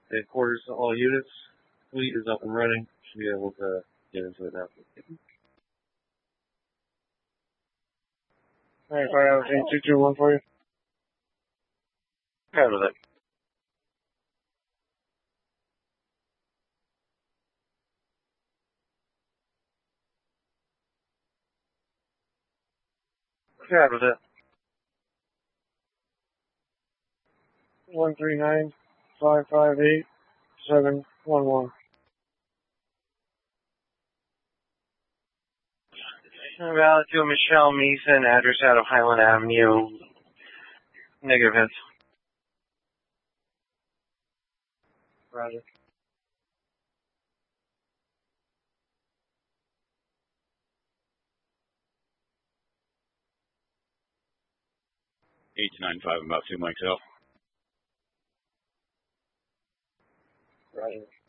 Headquarters to all units. Fleet is up and running. Should be able to get into it now. Alright, fire out 8221 for you. Handle that. Handle that. 139-558-711. Valid to Michelle Meeson, address out of Highland Avenue. Negative hits. Roger. Eight to 95, about 2 mics out. Roger.